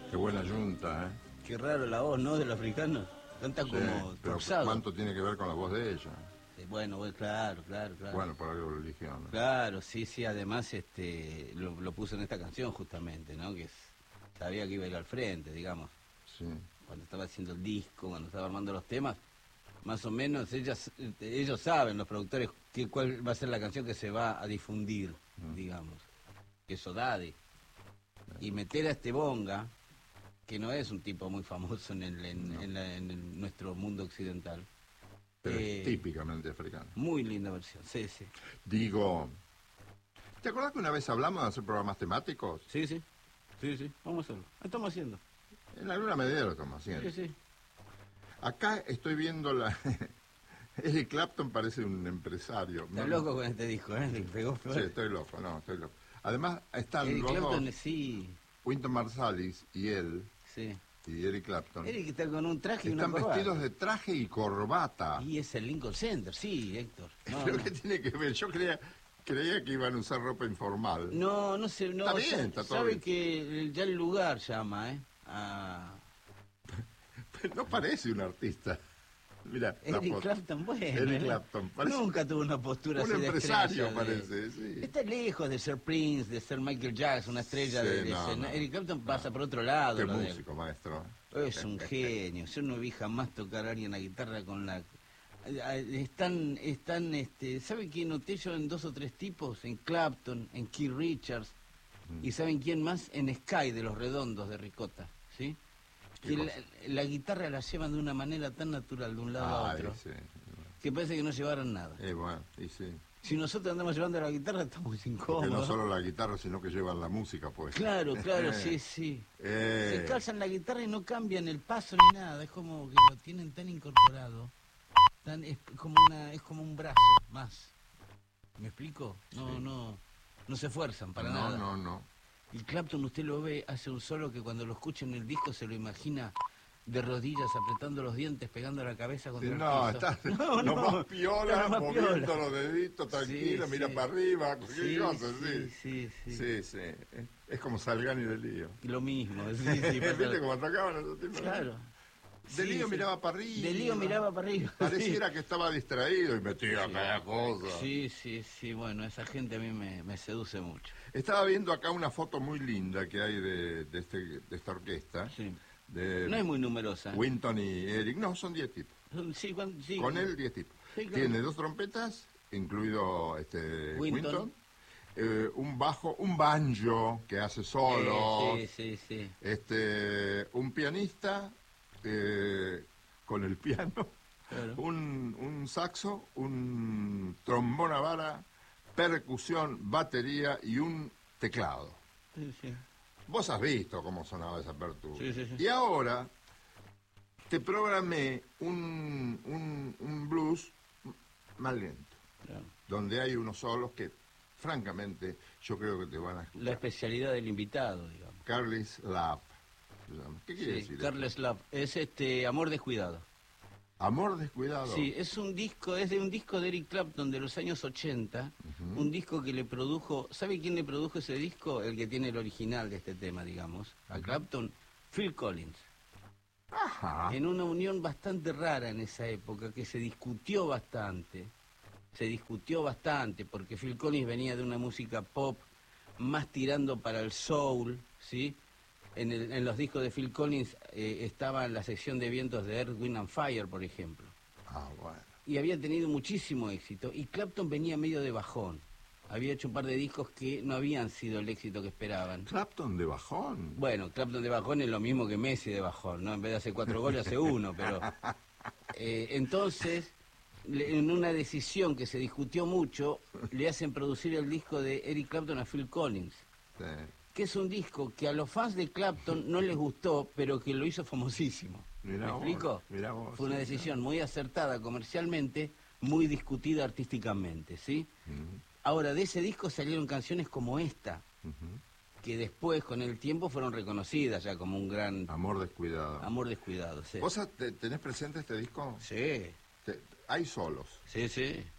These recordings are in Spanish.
Qué buena yunta, ¿eh? Qué raro la voz, ¿no? Del africano. Canta Sí, como pero torzado. ¿cuánto tiene que ver con la voz de ella? Bueno, claro. Bueno, por algo lo eligió, ¿no? Claro, sí, además lo puso en esta canción justamente, ¿no? Sabía que iba a ir al frente, digamos. Sí. Cuando estaba haciendo el disco, cuando estaba armando los temas, más o menos ellos saben, los productores, cuál va a ser la canción que se va a difundir, digamos. Que eso Daddy. Y meter a este Bonga, que no es un tipo muy famoso en nuestro mundo occidental. Pero es típicamente africano. Muy linda versión, sí. Digo, ¿te acuerdas que una vez hablamos de hacer programas temáticos? Sí, vamos a hacerlo. Lo estamos haciendo. En alguna medida lo estamos haciendo. Sí. Acá estoy viendo la... Eric Clapton parece un empresario. Está loco con este disco, ¿eh? Le pegó Sí, estoy loco. Además, están Eric los Clapton, dos, sí. Wynton Marsalis y él, Sí. y Eric Clapton. Eric está con un traje y una están corbata. vestidos de traje y corbata. Y es el Lincoln Center, sí, Héctor. ¿Pero qué tiene que ver? Yo creía que iban a usar ropa informal. No sé, no. Está bien, está todo sabe bien. que ya el lugar llama, ¿eh? Pero no parece un artista. Mira, Eric Clapton, bueno. Eric Clapton, parece nunca tuvo una postura un así de empresario, estrella, parece, sí. Está lejos de ser Prince, de ser Michael Jackson, una estrella Sí, de no. Eric Clapton pasa por otro lado. Qué lo de él. músico, maestro. Es un genio. Yo no vi jamás tocar a alguien la guitarra con la... ¿Sabe quién noté yo en 2 o 3 tipos? En Clapton, en Keith Richards. ¿Y saben quién más? En Sky, de Los Redondos, de Ricota. ¿Sí? Que la guitarra la llevan de una manera tan natural de un lado a otro. Sí. Que parece que no llevaron nada. Bueno, y sí. Si nosotros andamos llevando la guitarra, estamos incómodos. Porque no solo la guitarra, sino que llevan la música, pues. Claro, sí. Se calzan la guitarra y no cambian el paso ni nada. Es como que lo tienen tan incorporado. Es como un brazo más. ¿Me explico? No se esfuerzan para nada. No. Y Clapton, usted lo ve, hace un solo que cuando lo escucha en el disco se lo imagina de rodillas, apretando los dientes, pegando la cabeza contra el piso. Está más piola, moviendo los deditos, tranquilo, Sí, mira sí. para arriba, cualquier cosa, Sí. Sí. Es como Salgani de Lío. Lo mismo, sí. ¿Viste cómo tocaban esos tipos? Claro. De Lío miraba para arriba. De Lío miraba para arriba. Pareciera que estaba distraído y metía cada cosa. Sí, bueno, esa gente a mí me seduce mucho. Estaba viendo acá una foto muy linda que hay de esta orquesta. Sí. De No es muy numerosa. Winton y Eric. No, son 10 tipos. Sí. Con él 10 tipos. Sí, claro. Tiene 2 trompetas, incluido Winton. Un bajo, un banjo que hace solo. Sí. Un pianista con el piano. Claro. Un saxo, un trombón a vara, percusión, batería y un teclado. Sí. Vos has visto cómo sonaba esa apertura. Sí. Y ahora te programé un blues más lento, Claro. donde hay unos solos que, francamente, yo creo que te van a escuchar. La especialidad del invitado, digamos. Carles Lap. ¿Qué quiere decir? Carles Love. Es Amor Descuidado. Amor descuidado. Sí, es de un disco de Eric Clapton de los años 80, un disco que le produjo, ¿sabe quién le produjo ese disco? El que tiene el original de este tema, digamos, a Clapton, Phil Collins. Ajá. En una unión bastante rara en esa época, que se discutió bastante, porque Phil Collins venía de una música pop más tirando para el soul, ¿sí? En los discos de Phil Collins estaba la sección de vientos de Earth, Wind and Fire, por ejemplo. Bueno. Y había tenido muchísimo éxito. Y Clapton venía medio de bajón. Había hecho un par de discos que no habían sido el éxito que esperaban. Clapton de bajón. Bueno, Clapton de bajón es lo mismo que Messi de bajón, ¿no? En vez de hacer 4 goles, hace 1, pero... entonces, en una decisión que se discutió mucho, le hacen producir el disco de Eric Clapton a Phil Collins. Sí. Que es un disco que a los fans de Clapton no les gustó, pero que lo hizo famosísimo. Mirá ¿Me vos, explico? mirá vos, Fue una sí, decisión muy acertada comercialmente, muy discutida artísticamente, ¿sí? Ahora, de ese disco salieron canciones como esta, que después, con el tiempo, fueron reconocidas ya como un gran... Amor descuidado. Amor descuidado, sí. ¿Vos tenés presente este disco? Sí. Hay solos. Sí.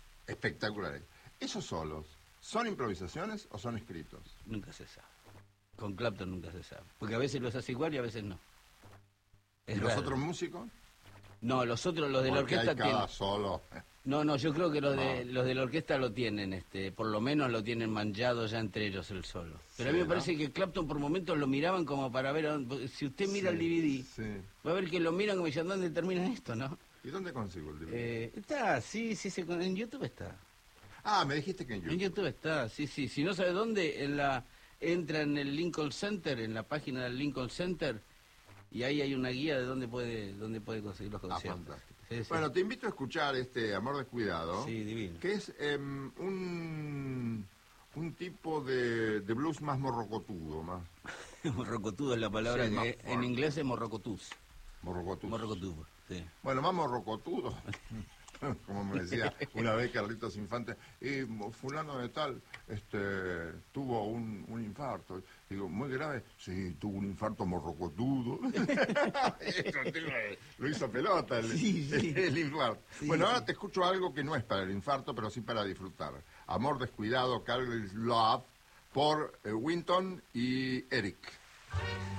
Espectaculares. ¿Esos solos son improvisaciones o son escritos? Nunca se sabe. Con Clapton nunca se sabe. Porque a veces los hace igual y a veces no. ¿Y los otros músicos? No, los otros, los de la Porque orquesta hay cada tienen... solo. No, yo creo que los de la orquesta lo tienen, por lo menos lo tienen manchado ya entre ellos el solo. Pero a mí Sí, me parece que Clapton por momentos lo miraban como para ver, si usted mira Sí, el DVD, sí. va a ver que lo miran como diciendo, ¿dónde termina esto, no? ¿Y dónde consigo el DVD? Está, sí, en YouTube está. Ah, me dijiste que en En YouTube. YouTube está, sí. Si no sabe dónde, entra en el Lincoln Center, en la página del Lincoln Center, y ahí hay una guía de dónde puede conseguir los conciertos. Fantástico. Sí. Bueno, te invito a escuchar este Amor Descuidado, Sí, divino. que es un tipo de blues más morrocotudo, más Morrocotudo es la palabra Sí, más que fuerte. en inglés es morrocotus. morrocotudo. Morrocotudo, sí. Bueno, más morrocotudo, como me decía una vez Carlitos Infante, y fulano de tal tuvo un infarto. Digo, muy grave. Sí, tuvo un infarto morrocotudo. Lo hizo pelota Sí. el infarto. Sí, bueno, sí. ahora te escucho algo que no es para el infarto, pero sí para disfrutar. Amor Descuidado, Carlos Love, por Winton y Eric.